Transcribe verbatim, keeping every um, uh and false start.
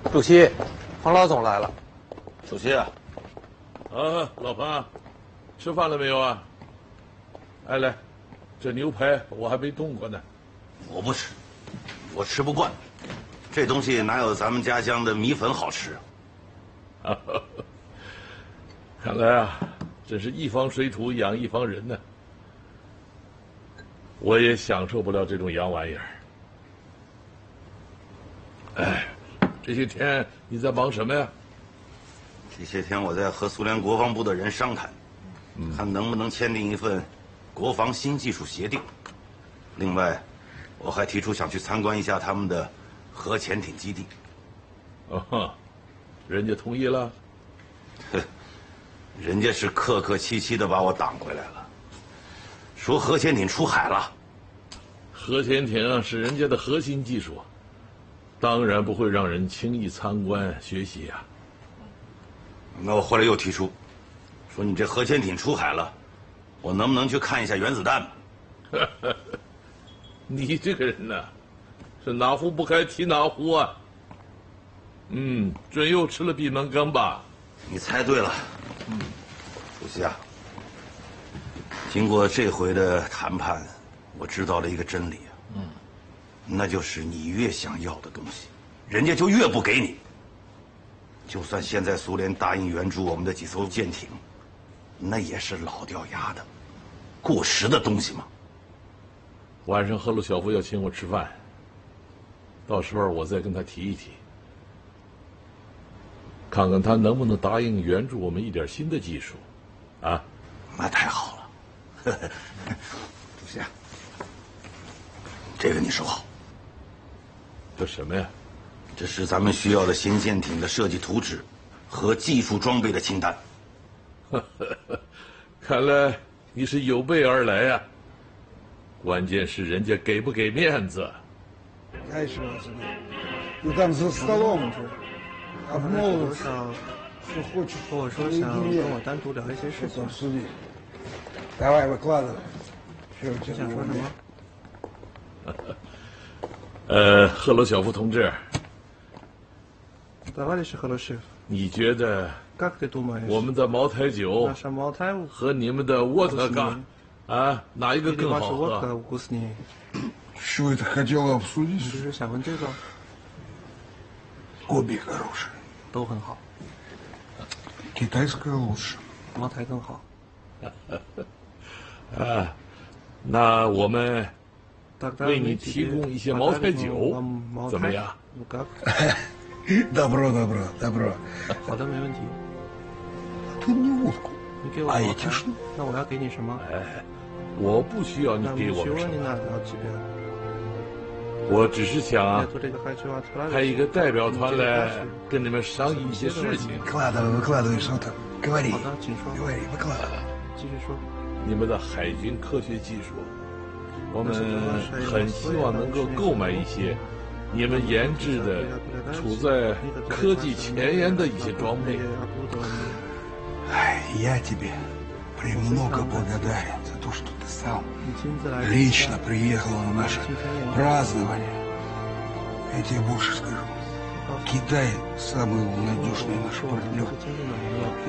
主席，黄老总来了。 主席啊， 啊，老潘，吃饭了没有啊？哎，来，这牛排我还没动过呢。 我不吃，我吃不惯，这东西哪有咱们家乡的米粉好吃啊？看来啊，真是一方水土养一方人呢。我也享受不了这种洋玩意儿。哎，这些天你在忙什么呀？ 这些天我在和苏联国防部的人商谈，嗯、看能不能签订一份国防新技术协定。另外，我还提出想去参观一下他们的核潜艇基地。 哦，人家同意了？ 呵，人家是客客气气的把我挡回来了，说核潜艇出海了。 核潜艇是人家的核心技术，当然不会让人轻易参观学习呀、啊。 那我后来又提出，说你这核潜艇出海了，我能不能去看一下原子弹？ 你这个人呢，是哪壶不开提哪壶啊！嗯，准又吃了闭门羹吧？ 你猜对了。嗯，主席啊，经过这回的谈判，我知道了一个真理啊。嗯，那就是你越想要的东西，人家就越不给你。就算现在苏联答应援助我们的几艘舰艇，那也是老掉牙的、过时的东西嘛。 晚上赫鲁晓夫要请我吃饭，到时候我再跟他提一提，看看他能不能答应援助我们一点新的技术，啊？ 那太好了，主席，这个你收好。 这什么呀？ 这是咱们需要的新舰艇的设计图纸和技术装备的清单。 看来你是有备而来呀、啊。关键是人家给不给面子。 开始了，你当时死了吗？ 他们那个上和我说想跟我单独聊一些事情。 давай выкладывай。 你想说什么？呃，赫鲁晓夫同志。 Товарищ Хорошев， 你觉得我们的茅台酒和你们的沃特嘎啊，哪一个更好喝？ Что это хотела обсудить? 就是想问这个。 Обе хорошие。 都很好。 Китайская лучше。 茅台更好。 啊，那我们为你提供一些茅台酒，怎么样？ Добро, добро, добро. 好的，没问题。 Ты мне водку. 你给我 А эти что? 那我要给你什么？ 哎，我不需要你给我什么。我只是想派一个代表团来跟你们商议一些事情。 Выкладывай, выкладывай, что там. Говори. 好的，请说。 Говори, выкладывай. 继续说。 你们的海军科学技术，我们很希望能够购买一些。 你们研制的、处在科技前沿的一些装备。 哎，я тебе премного благодарен за то, что ты сам лично приехал на наше празднование. Я тебе больше скажу. Китай самый надежный наш партнер.